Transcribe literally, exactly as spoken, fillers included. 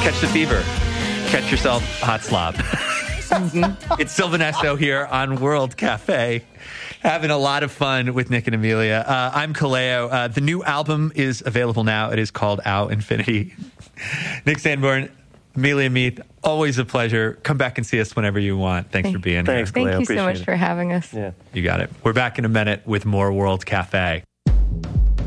catch the fever. Catch yourself a hot slob. Mm-hmm. It's Sylvan Esso here on World Cafe. Having a lot of fun with Nick and Amelia. Uh, I'm Kaleo. Uh, the new album is available now. It is called Ow Infinity. Nick Sanborn, Amelia Meath, always a pleasure. Come back and see us whenever you want. Thanks Thank, for being thanks, here. Kaleo. Thank you so much Appreciate it. for having us. Yeah. You got it. We're back in a minute with more World Cafe.